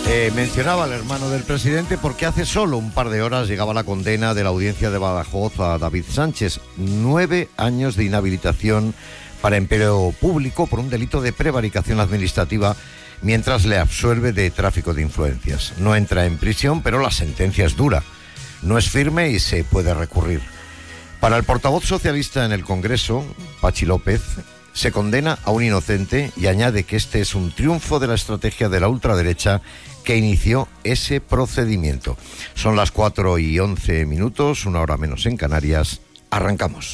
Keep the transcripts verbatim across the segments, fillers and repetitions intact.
Eh, mencionaba al hermano del presidente porque hace solo un par de horas llegaba la condena de la audiencia de Badajoz a David Sánchez. Nueve años de inhabilitación para empleo público por un delito de prevaricación administrativa, mientras le absuelve de tráfico de influencias. No entra en prisión, pero la sentencia es dura. No es firme y se puede recurrir. Para el portavoz socialista en el Congreso, Pachi López, se condena a un inocente y añade que este es un triunfo de la estrategia de la ultraderecha que inició ese procedimiento. Son las cuatro y once minutos, una hora menos en Canarias. Arrancamos.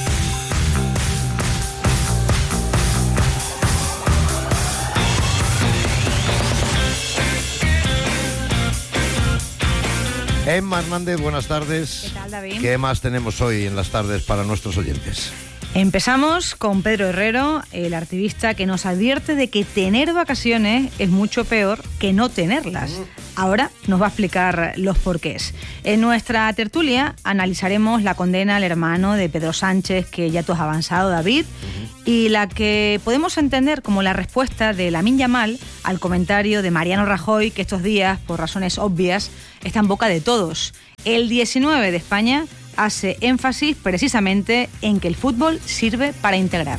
Emma Hernández, buenas tardes. ¿Qué tal, David? ¿Qué más tenemos hoy en las tardes para nuestros oyentes? Empezamos con Pedro Herrero, el activista que nos advierte de que tener vacaciones es mucho peor que no tenerlas. Ahora nos va a explicar los porqués. En nuestra tertulia analizaremos la condena al hermano de Pedro Sánchez, que ya tú has avanzado, David, uh-huh. y la que podemos entender como la respuesta de Lamine Yamal al comentario de Mariano Rajoy, que estos días, por razones obvias, está en boca de todos. El diecinueve de España hace énfasis precisamente en que el fútbol sirve para integrar.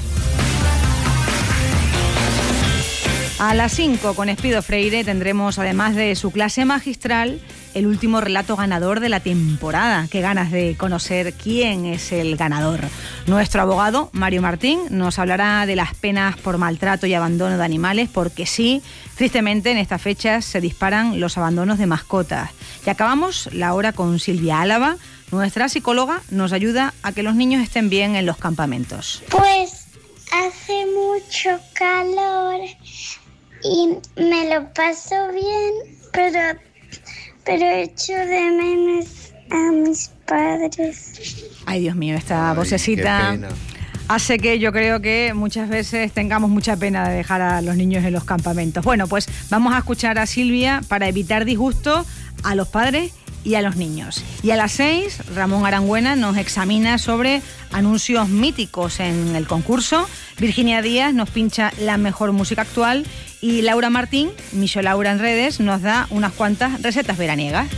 A las cinco con Espido Freire tendremos, además de su clase magistral, el último relato ganador de la temporada. Qué ganas de conocer quién es el ganador. Nuestro abogado, Mario Martín, nos hablará de las penas por maltrato y abandono de animales, porque sí, tristemente en estas fechas se disparan los abandonos de mascotas. Y acabamos la hora con Silvia Álava. Nuestra psicóloga nos ayuda a que los niños estén bien en los campamentos. Pues hace mucho calor y me lo paso bien, pero, pero echo de menos a mis padres. Ay, Dios mío, esta Ay, vocecita hace que yo creo que muchas veces tengamos mucha pena de dejar a los niños en los campamentos. Bueno, pues vamos a escuchar a Silvia para evitar disgusto a los padres y a los niños. Y a las seis, Ramón Arangüena nos examina sobre anuncios míticos en el concurso. Virginia Díaz nos pincha la mejor música actual. Y Laura Martín, Micho Laura en redes, nos da unas cuantas recetas veraniegas.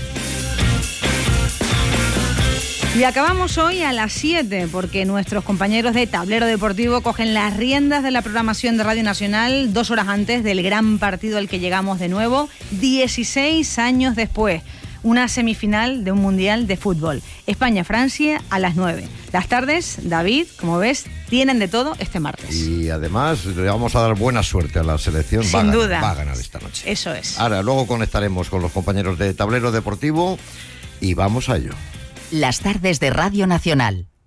Y acabamos hoy a las siete, porque nuestros compañeros de Tablero Deportivo cogen las riendas de la programación de Radio Nacional dos horas antes del gran partido al que llegamos de nuevo, dieciséis años después. Una semifinal de un mundial de fútbol. España-Francia a las nueve. Las tardes, David, como ves, tienen de todo este martes. Y además le vamos a dar buena suerte a la selección. Sin va a ganar, duda. Va a ganar esta noche. Eso es. Ahora, luego conectaremos con los compañeros de Tablero Deportivo y vamos a ello. Las tardes de Radio Nacional.